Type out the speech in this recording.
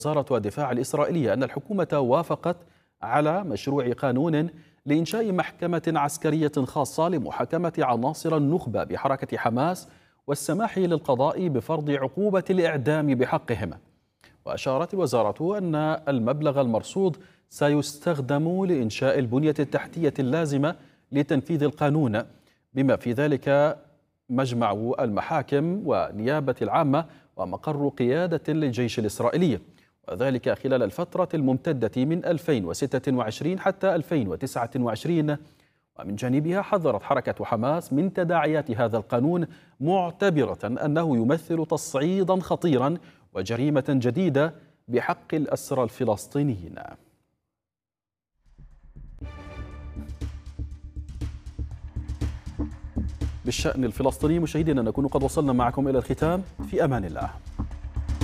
وزارة الدفاع الإسرائيلية أن الحكومة وافقت على مشروع قانون لإنشاء محكمة عسكرية خاصة لمحاكمة عناصر النخبة بحركة حماس والسماح للقضاء بفرض عقوبة الإعدام بحقهم. وأشارت الوزارة أن المبلغ المرصود سيستخدم لإنشاء البنية التحتية اللازمة لتنفيذ القانون، بما في ذلك مجمع المحاكم ونيابة العامة ومقر قيادة للجيش الإسرائيلي، وذلك خلال الفترة الممتدة من 2026 حتى 2029. ومن جانبها حذرت حركة حماس من تداعيات هذا القانون، معتبرة أنه يمثل تصعيدا خطيرا وجريمة جديدة بحق الأسرى الفلسطينيين. بالشأن الفلسطيني مشاهدينا، نكون قد وصلنا معكم إلى الختام. في أمان الله.